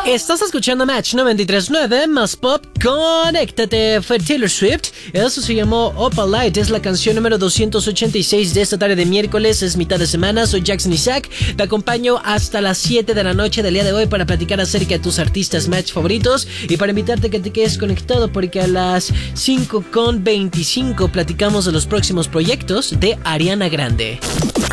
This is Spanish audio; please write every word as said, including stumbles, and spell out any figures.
Estás escuchando Match noventa y tres punto nueve más pop. Conéctate. Fue Taylor Swift. Eso se llamó Opal Light. Es la canción número doscientos ochenta y seis de esta tarde de miércoles. Es mitad de semana. Soy Jackson Isaac. Te acompaño hasta las siete de la noche del día de hoy para platicar acerca de tus artistas Match favoritos y para invitarte a que te quedes conectado porque a las cinco con veinticinco platicamos de los próximos proyectos de Ariana Grande.